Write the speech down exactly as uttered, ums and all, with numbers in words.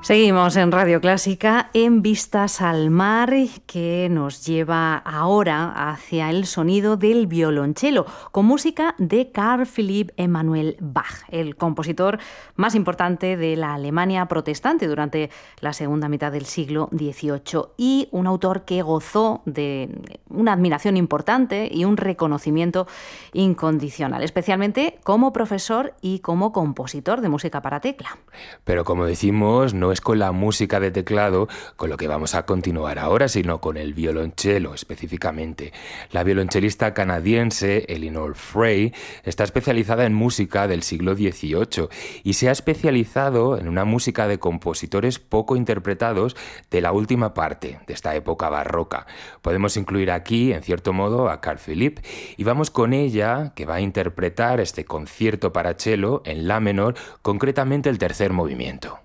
Seguimos en Radio Clásica en Vistas al Mar, que nos lleva ahora hacia el sonido del violonchelo, con música de Carl Philipp Emanuel Bach, el compositor más importante de la Alemania protestante durante la segunda mitad del siglo dieciocho y un autor que gozó de una admiración importante y un reconocimiento incondicional, especialmente como profesor y como compositor de música para tecla. Pero como decimos, no es con la música de teclado con lo que vamos a continuar ahora, sino con el violonchelo específicamente. La violonchelista canadiense Eleanor Frey está especializada en música del siglo dieciocho y se ha especializado en una música de compositores poco interpretados de la última parte de esta época barroca. Podemos incluir aquí, en cierto modo, a Carl Philipp, y vamos con ella, que va a interpretar este concierto para cello en la menor, concretamente el tercer movimiento.